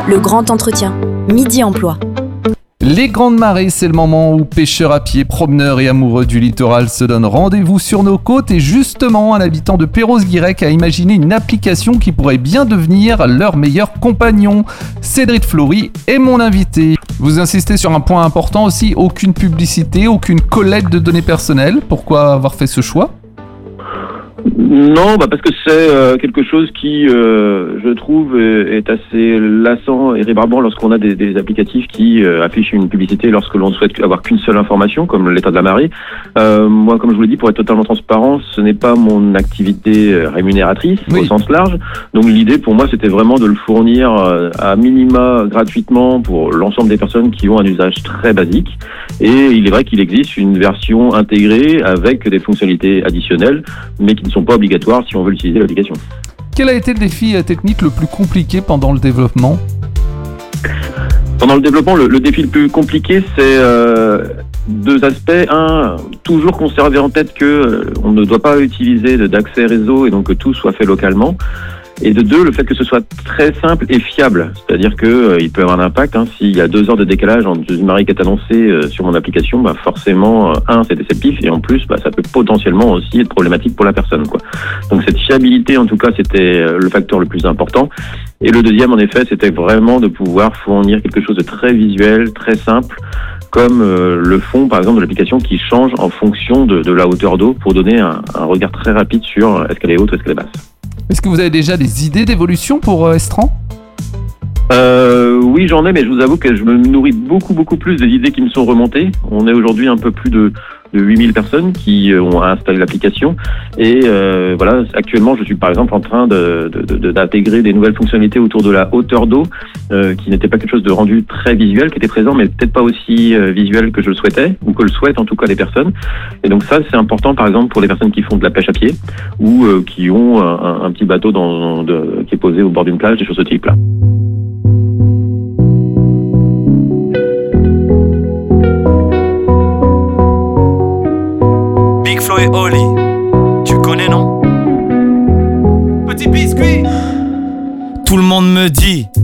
Le grand entretien, Midi Emploi. Les grandes marées, c'est le moment où pêcheurs à pied, promeneurs et amoureux du littoral se donnent rendez-vous sur nos côtes. Et justement, un habitant de Perros-Guirec a imaginé une application qui pourrait bien devenir leur meilleur compagnon. Cédric Flory est mon invité. Vous insistez sur un point important aussi, aucune publicité, aucune collecte de données personnelles. Pourquoi avoir fait ce choix ? Non, parce que c'est quelque chose qui, je trouve, est assez lassant et rébarbant lorsqu'on a des applicatifs qui affichent une publicité lorsque l'on ne souhaite avoir qu'une seule information, comme l'état de la marée. Moi, comme je vous l'ai dit, pour être totalement transparent, ce n'est pas mon activité rémunératrice au sens large. Donc l'idée pour moi, c'était vraiment de le fournir à minima gratuitement pour l'ensemble des personnes qui ont un usage très basique. Et il est vrai qu'il existe une version intégrée avec des fonctionnalités additionnelles, mais qui ne sont pas obligatoires si on veut utiliser l'application. Quel a été le défi technique le plus compliqué pendant le développement ? Pendant le développement, le défi le plus compliqué, c'est deux aspects. Un, toujours conserver en tête que on ne doit pas utiliser d'accès réseau et donc que tout soit fait localement. Et de deux, le fait que ce soit très simple et fiable. C'est-à-dire que il peut avoir un impact. S'il y a 2 heures de décalage entre une marée qui est annoncée sur mon application, forcément, c'est déceptif. Et en plus, ça peut potentiellement aussi être problématique pour la personne, quoi. Donc cette fiabilité, en tout cas, c'était le facteur le plus important. Et le deuxième, en effet, c'était vraiment de pouvoir fournir quelque chose de très visuel, très simple, comme le fond, par exemple, de l'application qui change en fonction de la hauteur d'eau pour donner un regard très rapide sur est-ce qu'elle est haute ou est-ce qu'elle est basse. Est-ce que vous avez déjà des idées d'évolution pour Estran ? Oui, j'en ai, mais je vous avoue que je me nourris beaucoup plus des idées qui me sont remontées. On est aujourd'hui un peu plus de 8000 personnes qui ont installé l'application. Et voilà, actuellement, je suis par exemple en train d'intégrer des nouvelles fonctionnalités autour de la hauteur d'eau, qui n'était pas quelque chose de rendu très visuel, qui était présent, mais peut-être pas aussi visuel que je le souhaitais, ou que le souhaitent en tout cas les personnes. Et donc ça, c'est important par exemple pour les personnes qui font de la pêche à pied, ou qui ont un petit bateau qui est posé au bord d'une plage, des choses de ce type-là. Big Flo et Oli, tu connais non? Petit biscuit. Tout le monde me dit